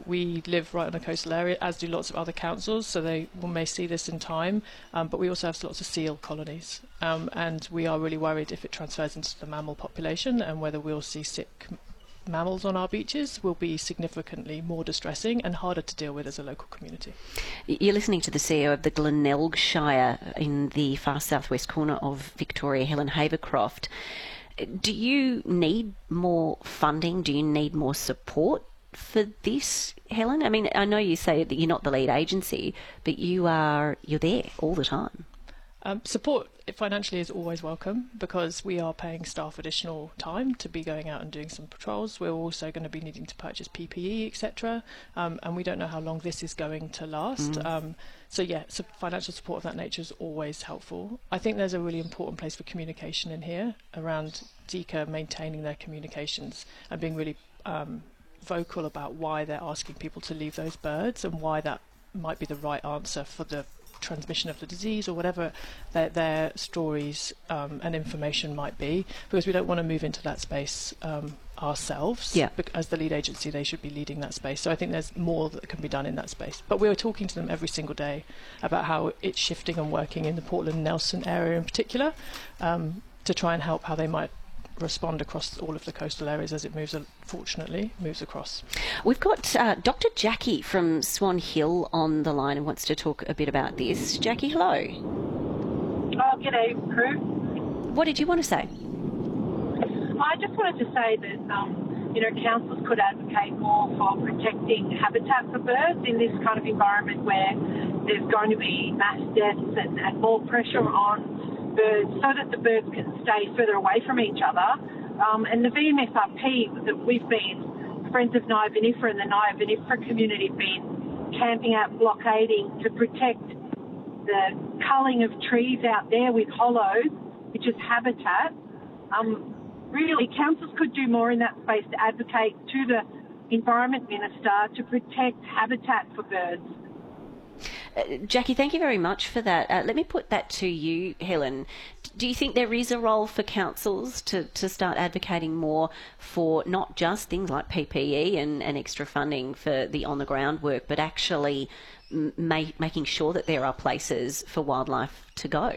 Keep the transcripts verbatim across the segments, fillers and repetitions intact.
we live right on a coastal area, as do lots of other councils, so they will, may see this in time. Um, but we also have lots of seal colonies, um, and we are really worried if it transfers into the mammal population, and whether we'll see sick mammals on our beaches will be significantly more distressing and harder to deal with as a local community. You're listening to the C E O of the Glenelg Shire in the far southwest corner of Victoria, Helen Havercroft. Do you need more funding? Do you need more support for this, Helen? I mean, I know you say that you're not the lead agency, but you are, you're there all the time. Um, support financially is always welcome, because we are paying staff additional time to be going out and doing some patrols. We're also going to be needing to purchase P P E, et cetera, um, and we don't know how long this is going to last. Mm. Um, so yeah, so financial support of that nature is always helpful. I think there's a really important place for communication in here around D C A maintaining their communications and being really um, vocal about why they're asking people to leave those birds and why that might be the right answer for the transmission of the disease or whatever their, their stories um, and information might be, because we don't want to move into that space um, ourselves. Yeah. As the lead agency, they should be leading that space. So I think there's more that can be done in that space. But we're talking to them every single day about how it's shifting and working in the Portland Nelson area in particular, um, to try and help how they might respond across all of the coastal areas as it moves, fortunately, moves across. We've got uh, Doctor Jackie from Swan Hill on the line and wants to talk a bit about this. Jackie, hello. Oh, g'day, crew. What did you want to say? I just wanted to say that, um, you know, councils could advocate more for protecting habitat for birds in this kind of environment where there's going to be mass deaths and, and more pressure on birds, so that the birds can stay further away from each other. Um, and the V M S R P, that we've been, Friends of Naya Vinifera and the Naya Vinifera community have been camping out, blockading to protect the culling of trees out there with hollows, which is habitat. Um, really, councils could do more in that space to advocate to the Environment Minister to protect habitat for birds. Uh, Jackie, thank you very much for that. Uh, let me put that to you, Helen. Do you think there is a role for councils to, to start advocating more for not just things like P P E and, and extra funding for the on-the-ground work, but actually ma- making sure that there are places for wildlife to go?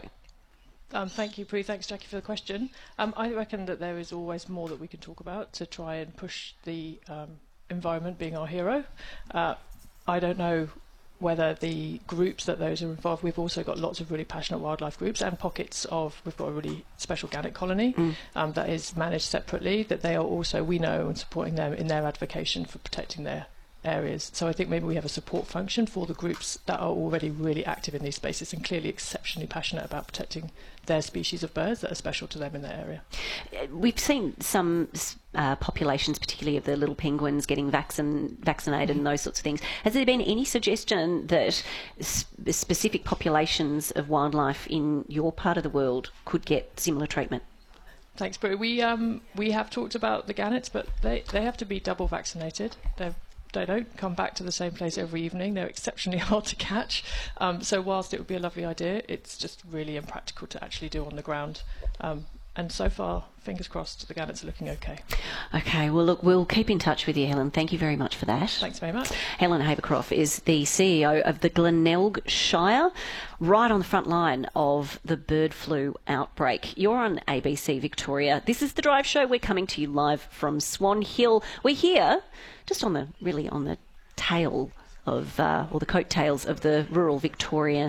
Um, thank you, Prue. Thanks, Jackie, for the question. Um, I reckon that there is always more that we can talk about to try and push the um, environment being our hero. Uh, I don't know whether the groups that those are involved, we've also got lots of really passionate wildlife groups and pockets of, we've got a really special gannet colony mm. um, that is managed separately, that they are also, we know, and supporting them in their advocation for protecting their areas. So I think maybe we have a support function for the groups that are already really active in these spaces and clearly exceptionally passionate about protecting their species of birds that are special to them in their area. We've seen some uh, populations, particularly of the little penguins, getting vaccin- vaccinated mm-hmm. and those sorts of things. Has there been any suggestion that sp- specific populations of wildlife in your part of the world could get similar treatment? Thanks, Bru. We um we have talked about the gannets, but they, they have to be double vaccinated. They're They don't come back to the same place every evening. They're exceptionally hard to catch. Um, so whilst it would be a lovely idea, it's just really impractical to actually do on the ground. Um, and so far, fingers crossed, the gannets are looking okay. Okay, well, look, we'll keep in touch with you, Helen. Thank you very much for that. Thanks very much. Helen Havercroft is the C E O of the Glenelg Shire, right on the front line of the bird flu outbreak. You're on A B C Victoria. This is The Drive Show. We're coming to you live from Swan Hill. We're here just on the, really on the tail of, uh, or the coattails of the Rural Victoria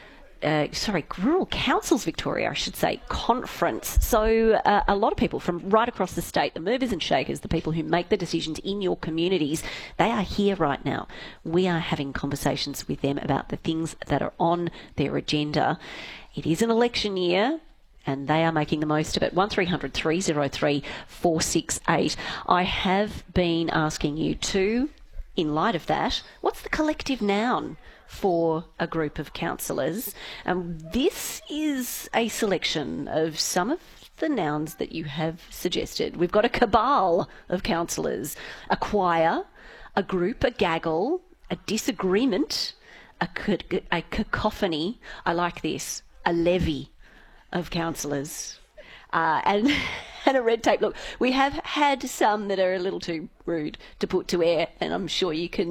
Uh, sorry, Rural Councils Victoria, I should say, conference. So uh, a lot of people from right across the state, the movers and shakers, the people who make the decisions in your communities, they are here right now. We are having conversations with them about the things that are on their agenda. It is an election year, and they are making the most of it. one three hundred three oh three four six eight. I have been asking you to, in light of that, what's the collective noun for a group of councillors? Um, this is a selection of some of the nouns that you have suggested. We've got a cabal of councillors, a choir, a group, a gaggle, a disagreement, a, ca- a cacophony. I like this, a levy of councillors. Uh, and and a red tape. Look, we have had some that are a little too rude to put to air, and I'm sure you can